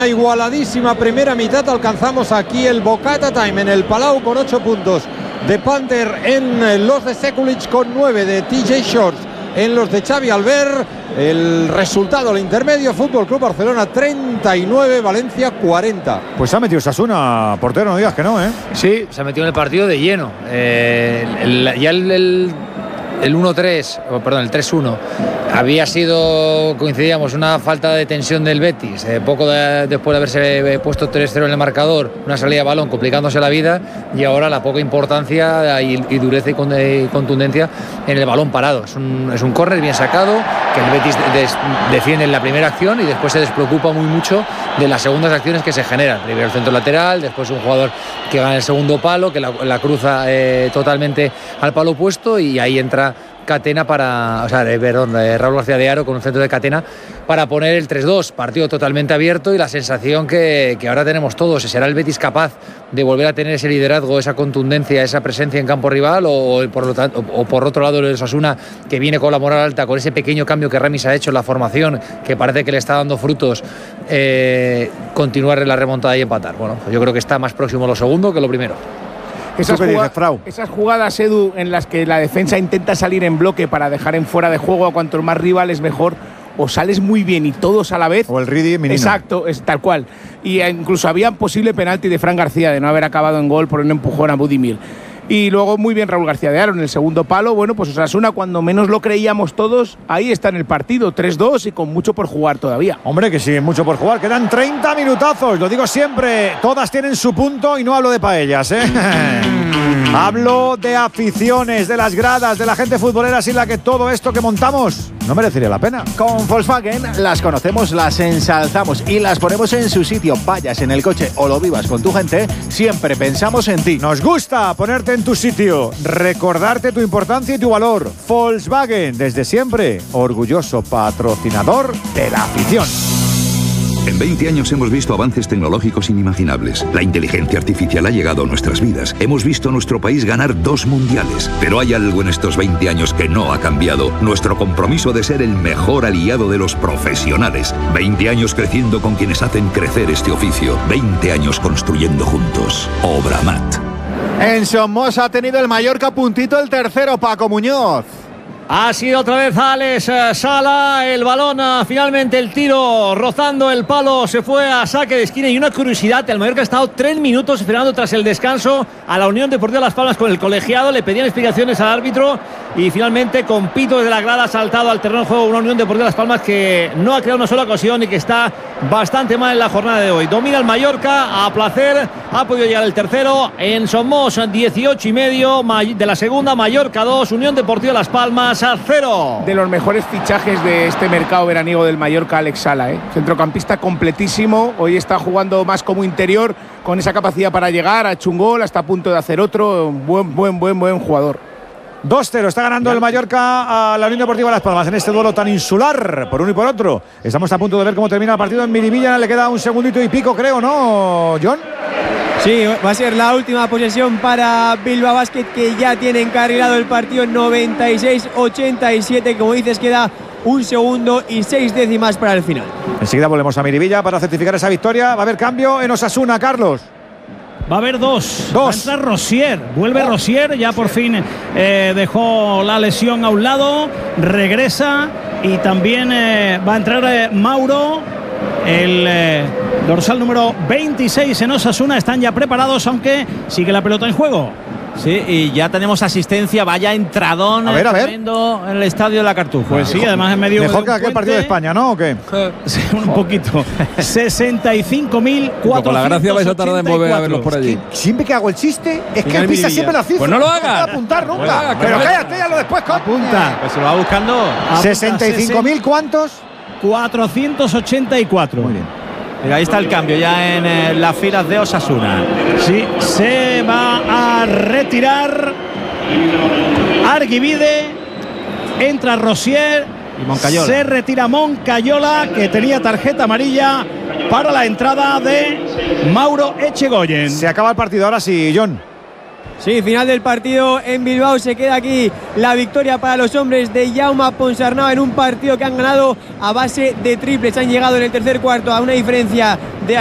Igualadísima primera mitad, alcanzamos aquí el Bocata Time en el Palau con 8 puntos de Panther en los de Sekulic, con 9 de TJ Shorts en los de Xavi Albert. El resultado, el intermedio, Fútbol Club Barcelona 39, Valencia 40. Pues se ha metido Osasuna, portero, no digas que no, ¿eh? Sí, se ha metido en el partido de lleno. Ya el 1-3, perdón, el 3-1 había sido, coincidíamos, una falta de tensión del Betis, poco después de haberse puesto 3-0 en el marcador, una salida de balón complicándose la vida, y ahora la poca importancia y dureza y contundencia en el balón parado. Es un córner bien sacado, que el Betis defiende en la primera acción y después se despreocupa muy mucho de las segundas acciones que se generan. Primero el centro lateral, después un jugador que gana el segundo palo, que la cruza totalmente al palo opuesto, y ahí entra Catena Raúl García de Haro con un centro de Catena para poner el 3-2, partido totalmente abierto, y la sensación que ahora tenemos todos, ¿será el Betis capaz de volver a tener ese liderazgo, esa contundencia, esa presencia en campo rival, o por otro lado el Osasuna, que viene con la moral alta, con ese pequeño cambio que Ramis ha hecho en la formación, que parece que le está dando frutos, continuar en la remontada y empatar? Bueno, pues yo creo que está más próximo lo segundo que lo primero. Esas jugadas, Edu, en las que la defensa intenta salir en bloque para dejar en fuera de juego a cuantos más rivales mejor, o sales muy bien y todos a la vez. O el Ridi Minino. Exacto, es tal cual. Y incluso había posible penalti de Fran García de no haber acabado en gol por un empujón a Budimir. Y luego muy bien Raúl García de Haro en el segundo palo. Bueno, pues Osasuna, cuando menos lo creíamos todos, ahí está en el partido, 3-2 y con mucho por jugar todavía. Hombre, que sí, mucho por jugar. Quedan 30 minutazos, lo digo siempre. Todas tienen su punto y no hablo de paellas, ¿eh? Hablo de aficiones, de las gradas, de la gente futbolera sin la que todo esto que montamos no merecería la pena. Con Volkswagen las conocemos, las ensalzamos y las ponemos en su sitio. Vayas en el coche o lo vivas con tu gente, siempre pensamos en ti. Nos gusta ponerte en tu sitio, recordarte tu importancia y tu valor. Volkswagen, desde siempre, orgulloso patrocinador de la afición. En 20 años hemos visto avances tecnológicos inimaginables. La inteligencia artificial ha llegado a nuestras vidas. Hemos visto a nuestro país ganar 2 mundiales. Pero hay algo en estos 20 años que no ha cambiado. Nuestro compromiso de ser el mejor aliado de los profesionales. 20 años creciendo con quienes hacen crecer este oficio. 20 años construyendo juntos. Obramat. En Somos ha tenido el Mallorca puntito el tercero, Paco Muñoz. Ha sido otra vez Alex Sala, el balón, finalmente el tiro rozando el palo, se fue a saque de esquina. Y una curiosidad, el Mallorca ha estado 3 minutos esperando tras el descanso a la Unión Deportiva Las Palmas con el colegiado, le pedían explicaciones al árbitro y finalmente con pito desde la grada ha saltado al terreno de juego una Unión Deportiva Las Palmas que no ha creado una sola ocasión y que está bastante mal en la jornada de hoy. Domina el Mallorca a placer, ha podido llegar el tercero en Somos, 18:30 de la segunda, Mallorca 2, Unión Deportiva Las Palmas a 0. De los mejores fichajes de este mercado veraniego del Mallorca, Alex Sala, centrocampista completísimo. Hoy está jugando más como interior, con esa capacidad para llegar, ha hecho un gol, está a punto de hacer otro. Buen jugador. 2-0, está ganando el Mallorca a la Unión Deportiva Las Palmas en este duelo tan insular, por uno y por otro. Estamos a punto de ver cómo termina el partido en Miribilla, le queda un segundito y pico, creo, ¿no, John? Sí, va a ser la última posesión para Bilbao Basket, que ya tiene encarrilado el partido en 96-87. Como dices, queda un segundo y 6 décimas para el final. Enseguida volvemos a Miribilla para certificar esa victoria. Va a haber cambio en Osasuna, Carlos. Va a haber dos. Va a entrar Rosier. Vuelve Rosier. Ya por fin dejó la lesión a un lado. Regresa. Y también va a entrar Mauro. El dorsal número 26 en Osasuna. Están ya preparados, aunque sigue la pelota en juego. Sí, y ya tenemos asistencia. Vaya entradón tremendo en el estadio de la Cartuja. Pues sí, además en medio. Mejor que aquel partido de España, ¿no? ¿O qué? Sí, un poquito. 65.484. Con la gracia vais a tardar en volver a verlos por allí. Siempre que hago el chiste, es que pisa siempre la cifra. Pues no lo hagas. No puedo apuntar nunca. Pero cállate, ya lo después. Apunta. Pues se lo va buscando. 65.000, ¿cuántos? 484. Muy bien. Mira, ahí está el cambio ya en las filas de Osasuna. Sí, se va a retirar Arguibide, entra Rosier y Moncayola. Se retira Moncayola, que tenía tarjeta amarilla para la entrada de Mauro Echegoyen. Se acaba el partido ahora sí, John. Sí, final del partido en Bilbao. Se queda aquí la victoria para los hombres de Jaume Ponsarnau en un partido que han ganado a base de triples. Han llegado en el tercer cuarto a una diferencia de